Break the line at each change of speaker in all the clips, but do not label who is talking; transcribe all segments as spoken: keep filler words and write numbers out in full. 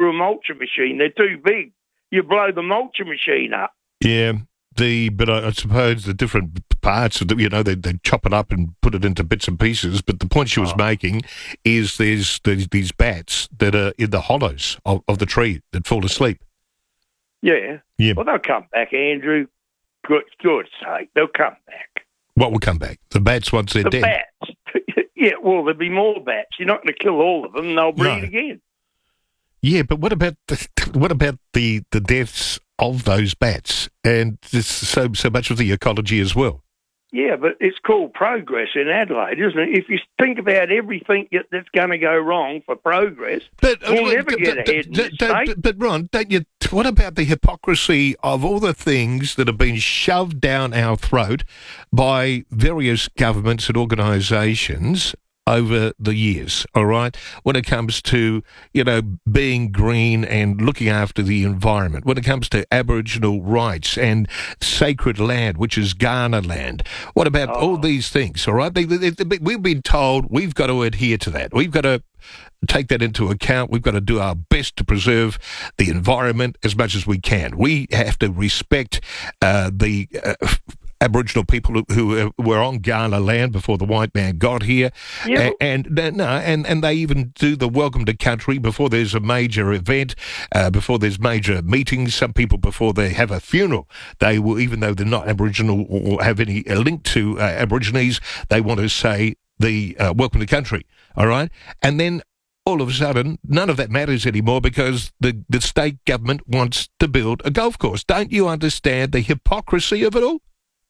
through a mulcher machine. They're too big. You blow the mulcher machine up.
Yeah, the but I, I suppose the different parts of the, you know, they they chop it up and put it into bits and pieces. But the point she was
Oh.
making is there's, there's these bats that are in the hollows of, of the tree that fall asleep.
Yeah.
Yeah.
Well, they'll come back, Andrew. Good, good sake, they'll come back.
What will come back? The bats once they're
The
dead.
bats. Yeah, well, there'll be more bats. You're not going to kill all of them. They'll breed
No.
again.
Yeah, but what about the, what about the, the deaths of those bats and this, so so much of the ecology as well?
Yeah, but it's called progress in Adelaide, isn't it? If you think about everything that's going to go wrong for progress,
But
we'll
uh,
never
d-
get
d-
ahead in
d-
this
d-
state.
But Ron, don't you? What about the hypocrisy of all the things that have been shoved down our throat by various governments and organisations over the years, all right, when it comes to, you know, being green and looking after the environment, when it comes to Aboriginal rights and sacred land, which is Ghana land. What about
Oh.
all these things, all right? They, they, they, we've been told we've got to adhere to that. We've got to take that into account. We've got to do our best to preserve the environment as much as we can. We have to respect uh, the uh, Aboriginal people who uh, were on Ghana land before the white man got here,
Yeah,
A- and uh, no, and and they even do the welcome to country before there's a major event, uh, before there's major meetings. Some people before they have a funeral, they will, even though they're not Aboriginal or have any uh, link to uh, Aborigines, they want to say the uh, welcome to country. All right, and then all of a sudden, none of that matters anymore because the, the state government wants to build a golf course. Don't you understand the hypocrisy of it all?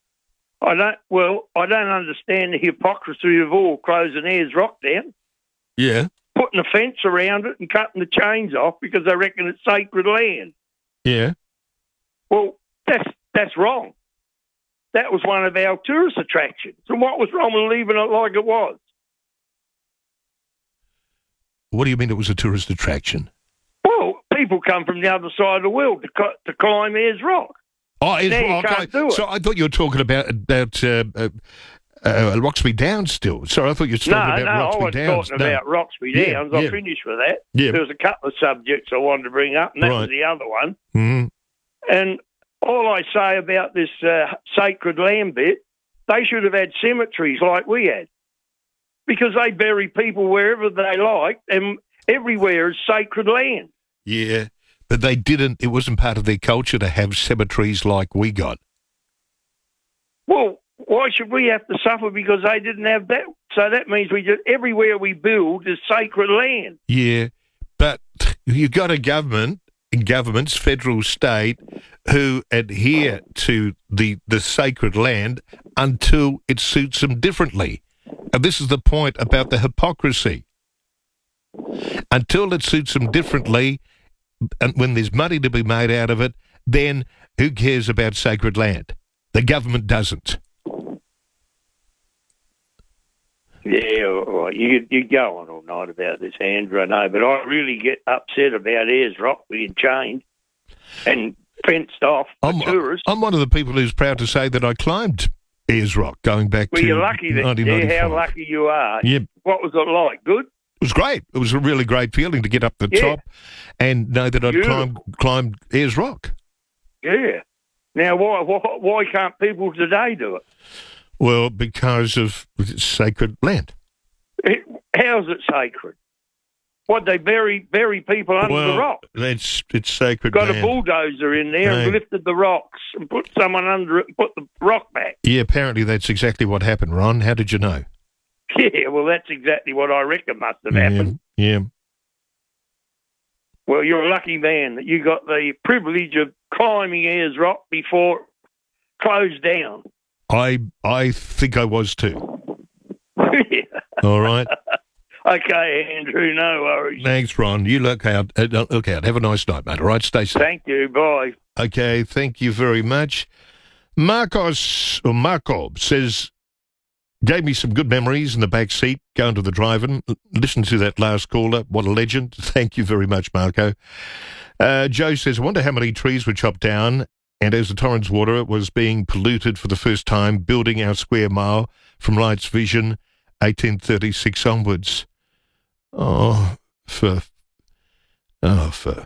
I don't. Well, I don't understand the hypocrisy of all closing Ayers Rock down,
Yeah.
putting a fence around it and cutting the chains off because they reckon it's sacred land.
Yeah.
Well, that's that's wrong. That was one of our tourist attractions. And what was wrong with leaving it like it was?
What do you mean it was a tourist attraction?
Well, people come from the other side of the world to, co- to climb Ayers Rock.
Oh, it's
Now you
okay.
can't do it.
So I thought you were talking about about uh, uh, uh, Roxby Downs still. Sorry, I thought you were talking
No,
about
no, I
Roxby
was
Downs.
talking
No.
about Roxby
Yeah,
Downs.
yeah.
I finished with that.
Yeah.
There was a couple of subjects I wanted to bring up, and that was
Right.
the other one.
Mhm.
And all I say about this uh, sacred land bit, they should have had cemeteries like we had, because they bury people wherever they like, and everywhere is sacred land.
Yeah, but they didn't. It wasn't part of their culture to have cemeteries like we got.
Well, why should we have to suffer because they didn't have that? So that means we just everywhere we build is sacred land.
Yeah, but you've got a government, governments, federal, state, who adhere to the, the sacred land until it suits them differently. And this is the point about the hypocrisy. Until it suits them differently, and when there's money to be made out of it, then who cares about sacred land? The government doesn't.
Yeah, all right. You you go on all night about this, Andrew, I know, but I really get upset about Ayers Rock being chained and fenced off for
I'm,
tourists.
I'm one of the people who's proud to say that I climbed Ayers Rock going back
Well,
to
you're lucky that,
nineteen ninety-five.
yeah, how lucky you are.
Yeah.
What was it like? Good?
It was great. It was a really great feeling to get up the
Yeah.
top and know that I'd
Beautiful.
climbed, climbed Ayers Rock.
Yeah. Now, why, why why can't people today do it?
Well, because of sacred land.
it how's it sacred? What, they bury bury people under
well,
the rock?
It's, it's sacred
Got
land.
a bulldozer in there
Right.
and lifted the rocks and put someone under it and put the rock back.
Yeah, apparently that's exactly what happened, Ron. How did you know?
Yeah, well, that's exactly what I reckon must have happened.
Yeah, yeah.
Well, you're a lucky man that you got the privilege of climbing Ayers Rock before it closed down.
I, I think I was too.
Yeah.
All right.
Okay, Andrew, no worries.
Thanks, Ron. You look out. Uh, look out. Have a nice night, mate. All right, stay safe.
Thank you. Bye.
Okay, thank you very much. Marcos, or Marco, says, gave me some good memories in the back seat, going to the drive-in. Listen to that last caller. What a legend. Thank you very much, Marco. Uh, Joe says, I wonder how many trees were chopped down, and as the Torrens water was being polluted for the first time, building our square mile from Light's Vision, eighteen thirty-six onwards. Oh, for, oh, for